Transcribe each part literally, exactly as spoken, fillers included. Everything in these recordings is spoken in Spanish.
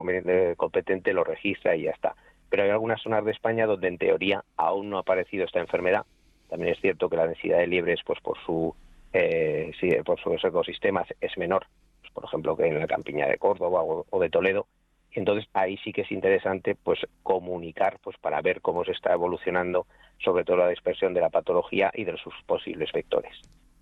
competente lo registra y ya está. Pero hay algunas zonas de España donde en teoría aún no ha aparecido esta enfermedad. También es cierto que la densidad de liebres, pues por su eh, sí, por sus ecosistemas es menor, pues, por ejemplo, que en la campiña de Córdoba o, o de Toledo. Y entonces ahí sí que es interesante pues comunicar pues para ver cómo se está evolucionando, sobre todo la dispersión de la patología y de sus posibles vectores.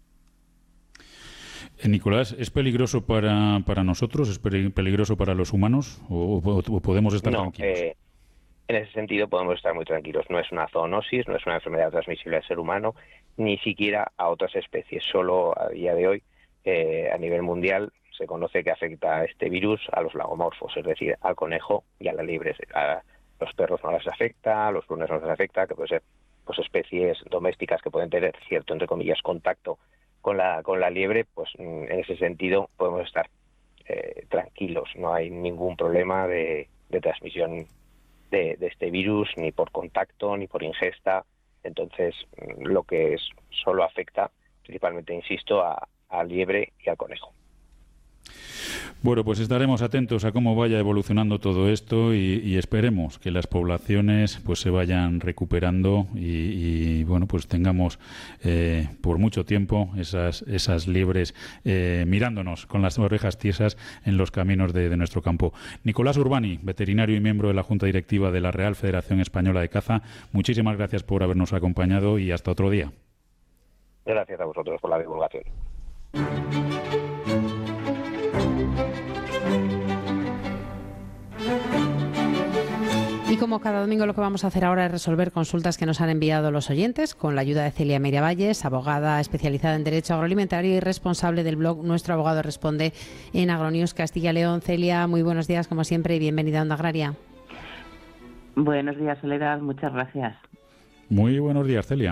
Eh, Nicolás, ¿es peligroso para, para nosotros? ¿Es peligroso para los humanos? ¿O, o, o podemos estar no, tranquilos? Eh, En ese sentido podemos estar muy tranquilos. No es una zoonosis, no es una enfermedad transmisible al ser humano, ni siquiera a otras especies. Solo a día de hoy, eh, a nivel mundial, se conoce que afecta este virus a los lagomorfos, es decir, al conejo y a la liebre. A los perros no les afecta, a los lunes no les afecta, que puede ser pues especies domésticas que pueden tener cierto, entre comillas, contacto con la con la liebre. Pues en ese sentido podemos estar eh, tranquilos. No hay ningún problema de, de transmisión De, de este virus, ni por contacto, ni por ingesta. Entonces, lo que es solo afecta principalmente, insisto, a, a liebre y al conejo. Bueno, pues estaremos atentos a cómo vaya evolucionando todo esto y, y esperemos que las poblaciones pues se vayan recuperando y, y bueno, pues tengamos eh, por mucho tiempo esas esas liebres eh, mirándonos con las orejas tiesas en los caminos de, de nuestro campo. Nicolás Urbani, veterinario y miembro de la Junta Directiva de la Real Federación Española de Caza, muchísimas gracias por habernos acompañado y hasta otro día. Gracias a vosotros por la divulgación. Y como cada domingo, lo que vamos a hacer ahora es resolver consultas que nos han enviado los oyentes con la ayuda de Celia Miravalles, abogada especializada en Derecho Agroalimentario y responsable del blog Nuestro Abogado Responde en Agronews Castilla y León. Celia, muy buenos días como siempre y bienvenida a Onda Agraria. Buenos días, Soledad, muchas gracias. Muy buenos días, Celia.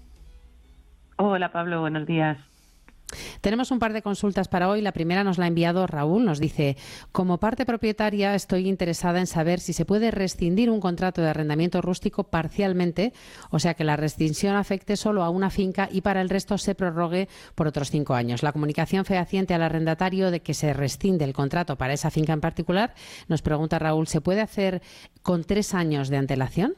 Hola, Pablo, buenos días. Tenemos un par de consultas para hoy. La primera nos la ha enviado Raúl. Nos dice: como parte propietaria estoy interesada en saber si se puede rescindir un contrato de arrendamiento rústico parcialmente, o sea que la rescisión afecte solo a una finca y para el resto se prorrogue por otros cinco años. La comunicación fehaciente al arrendatario de que se rescinde el contrato para esa finca en particular, nos pregunta Raúl, ¿se puede hacer con tres años de antelación?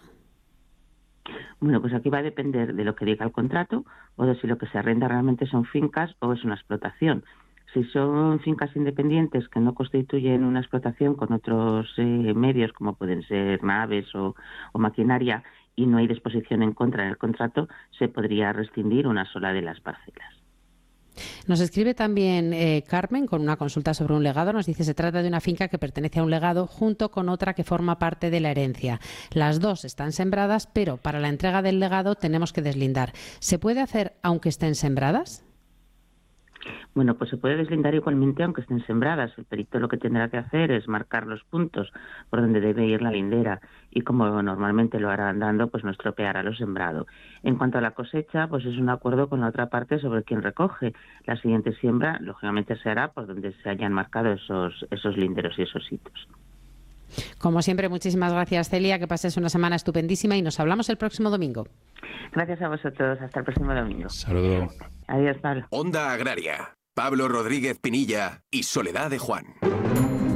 Bueno, pues aquí va a depender de lo que diga el contrato o de si lo que se arrenda realmente son fincas o es una explotación. Si son fincas independientes que no constituyen una explotación con otros eh, medios, como pueden ser naves o, o maquinaria, y no hay disposición en contra en el contrato, se podría rescindir una sola de las parcelas. Nos escribe también eh, Carmen con una consulta sobre un legado. Nos dice: se trata de una finca que pertenece a un legado junto con otra que forma parte de la herencia. Las dos están sembradas, pero para la entrega del legado tenemos que deslindar. ¿Se puede hacer aunque estén sembradas? Bueno, pues se puede deslindar igualmente aunque estén sembradas. El perito lo que tendrá que hacer es marcar los puntos por donde debe ir la lindera y, como normalmente lo hará andando, pues no estropeará lo sembrado. En cuanto a la cosecha, pues es un acuerdo con la otra parte sobre quién recoge. La siguiente siembra, lógicamente, se hará por donde se hayan marcado esos, esos linderos y esos hitos. Como siempre, muchísimas gracias, Celia, que pases una semana estupendísima y nos hablamos el próximo domingo. Gracias a vosotros, hasta el próximo domingo. Saludos. Adiós, Pablo. Onda Agraria, Pablo Rodríguez Pinilla y Soledad de Juan.